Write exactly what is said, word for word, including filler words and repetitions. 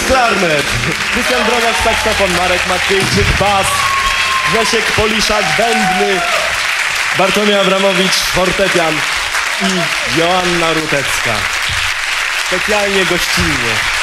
klarnet, Krystian Drogacz saksofon, Marek Matwiejczyk bas, Grzesiek Poliszak bębny, Bartłomiej Abramowicz fortepian i Joanna Rutecka. Specjalnie gościnnie.